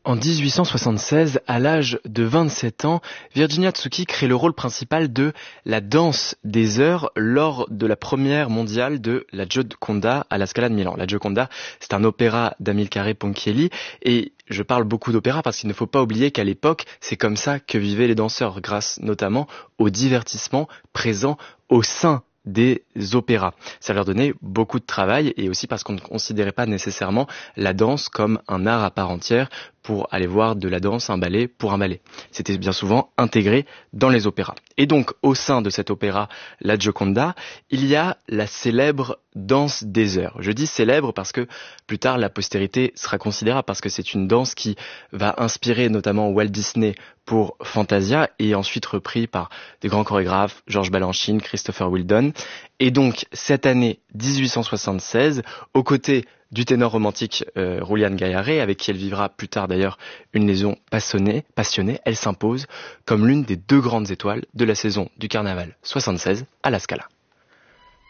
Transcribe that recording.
En 1876, à l'âge de 27 ans, Virginia Tsuki crée le rôle principal de la danse des heures lors de la première mondiale de la Gioconda à la Scala de Milan. La Gioconda, c'est un opéra d'Amilcare Ponchielli et je parle beaucoup d'opéra parce qu'il ne faut pas oublier qu'à l'époque, c'est comme ça que vivaient les danseurs, grâce notamment au divertissement présent au sein des opéras. Ça leur donnait beaucoup de travail et aussi parce qu'on ne considérait pas nécessairement la danse comme un art à part entière pour aller voir de la danse, un ballet pour un ballet. C'était bien souvent intégré dans les opéras. Et donc, au sein de cet opéra, la Gioconda, il y a la célèbre danse des heures. Je dis célèbre parce que plus tard, la postérité sera considérable parce que c'est une danse qui va inspirer notamment Walt Disney pour Fantasia et ensuite repris par des grands chorégraphes, Georges Balanchine, Christopher Wheeldon. Et donc, cette année 1876, aux côtés du ténor romantique Julián Gayarré, avec qui elle vivra plus tard d'ailleurs une liaison passionnée, elle s'impose comme l'une des deux grandes étoiles de la saison du Carnaval 76 à la Scala.